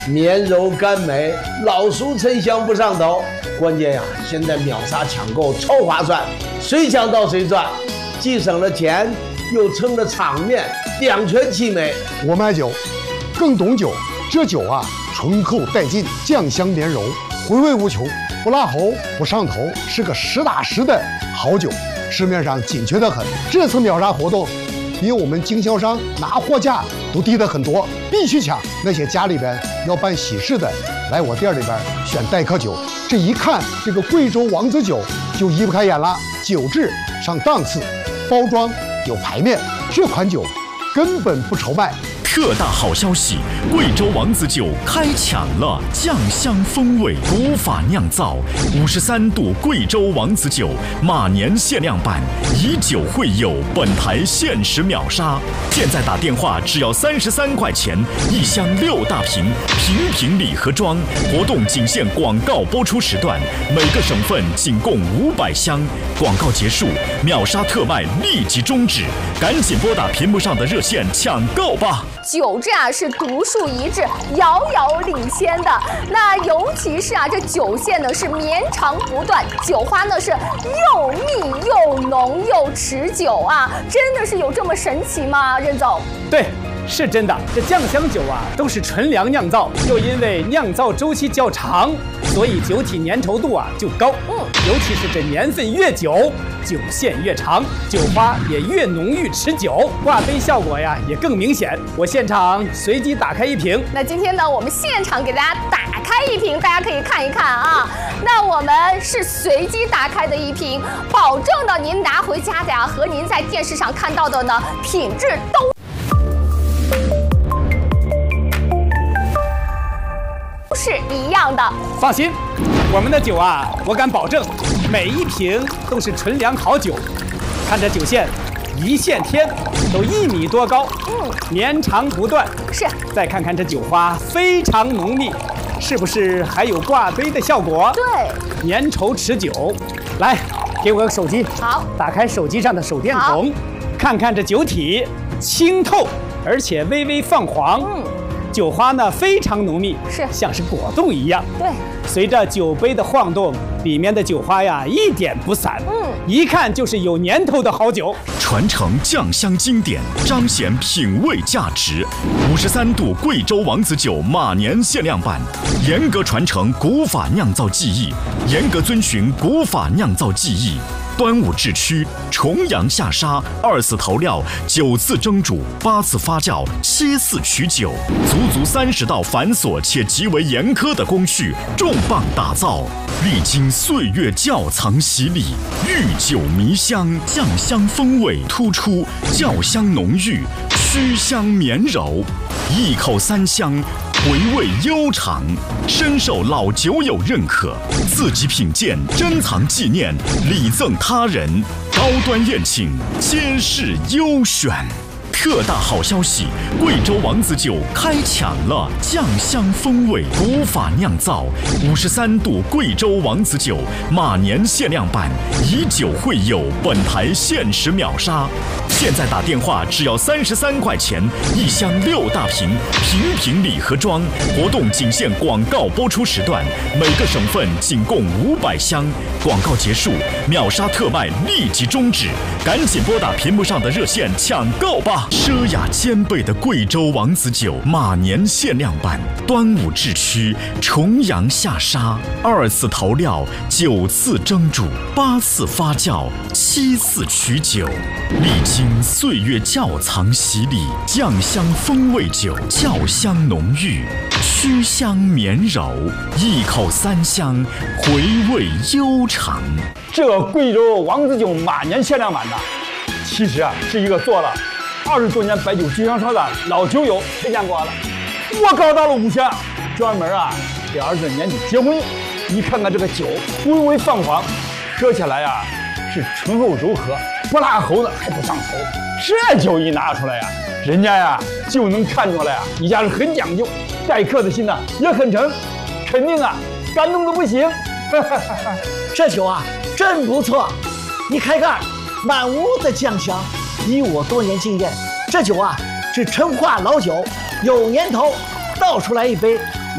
绵柔甘美，老熟沉香不上头。关键呀，现在秒杀抢购超划算，谁抢到谁赚，既省了钱，又撑了场面，两全其美。 我买酒，更懂酒。这酒啊，醇厚带劲，酱香绵柔，回味无穷，不辣喉，不上头，是个实打实的好酒。市面上紧缺得很，这次秒杀活动比我们经销商拿货价都低得很多，必须抢！那些家里边要办喜事的，来我店里边选待客酒，这一看这个贵州王子酒就移不开眼了，酒质上档次，包装有排面，这款酒根本不愁卖。 特大好消息！贵州王子酒开抢了，酱香风味，古法酿造，53度贵州王子酒，马年限量版，以酒会友，本台限时秒杀！现在打电话只要33块钱，一箱6大瓶，瓶瓶礼盒装。活动仅限广告播出时段，每个省份仅供500箱。广告结束，秒杀特卖立即终止，赶紧拨打屏幕上的热线抢购吧！ 酒质啊是独树一帜，遥遥领先的。那尤其是啊，这酒线呢是绵长不断，酒花呢是又密又浓又持久啊，真的是有这么神奇吗？任总？ 对。是真的，这酱香酒啊都是纯粮酿造，又因为酿造周期较长，所以酒体粘稠度啊就高。尤其是这年份越久，酒线越长，酒花也越浓郁持久，挂杯效果呀也更明显。我现场随机打开一瓶。 那今天呢，我们现场给大家打开一瓶，大家可以看一看啊。那我们是随机打开的一瓶，保证的您拿回家的呀，和您在电视上看到的呢品质都是一样的。 放心，我们的酒啊，我敢保证，每一瓶都是纯粮好酒。看这酒线，一线天，都1米多高，绵长不断。 是。 再看看这酒花，非常浓密，是不是还有挂杯的效果？ 对。 粘稠持久。来，给我个手机。 好。 打开手机上的手电筒，看看这酒体清透，而且微微泛黄。酒花呢非常浓密，是像是果冻一样。 对， 随着酒杯的晃动，里面的酒花呀一点不散，一看就是有年头的好酒。 传承酱香经典，彰显品味价值。53度贵州王子酒马年限量版，严格传承古法酿造技艺，严格遵循古法酿造技艺。端午制曲，重阳下沙，2次投料，9次蒸煮，8次发酵，7次取酒，足30道繁琐且极为严苛的工序，重磅打造，历经岁月窖藏洗礼，御酒迷香，酱香风味突出，窖香浓郁，曲香绵柔，一口3香。回味悠长，深受老酒友认可，自己品鉴，珍藏纪念，礼赠他人，高端宴请，皆是优选。特大好消息！贵州王子酒开抢了，酱香风味，古法酿造，53度贵州王子酒，马年限量版，以酒会友，本台限时秒杀！现在打电话只要33块钱，一箱6大瓶，瓶瓶礼盒装。活动仅限广告播出时段，每个省份仅供500箱。广告结束，秒杀特卖立即终止，赶紧拨打屏幕上的热线抢购吧！奢雅兼备的贵州王子酒马年限量版，端午制曲，重阳下沙，2次投料，9次蒸煮，8次发酵，7次取酒，历经岁月窖藏洗礼，酱香风味酒，窖香浓郁，曲香绵柔，一口3香，回味悠长。 这个贵州王子酒马年限量版的，其实啊是一个做了20多年白酒经销商的老酒友推荐过的，我搞到了5箱，专门啊给儿子年底结婚。你看看这个酒微微泛黄，喝起来呀是醇厚柔和，不辣喉的还不上头。这酒一拿出来呀，人家呀就能看出来啊，你家是很讲究，待客的心呢也很诚，肯定啊感动的不行。 这酒啊真不错，你开盖，满屋的酱香。以我多年经验，这酒啊是陈化老酒，有年头，倒出来一杯